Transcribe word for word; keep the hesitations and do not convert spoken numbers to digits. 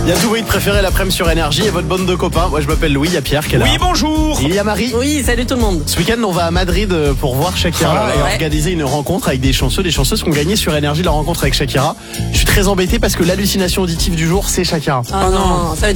Il y a tout oui de préférer l'après-midi sur Énergie et votre bande de copains. Moi je m'appelle Louis, il y a Pierre qui est là. Oui, bonjour. Il y a Marie. Oui, salut tout le monde. Ce week-end on va à Madrid pour voir Shakira Ah, et ouais. organiser une rencontre avec des chanceux, des chanceuses qui ont gagné sur Énergie la rencontre avec Shakira. Je suis très embêté parce que l'hallucination auditive du jour c'est Shakira. Oh non, ça veut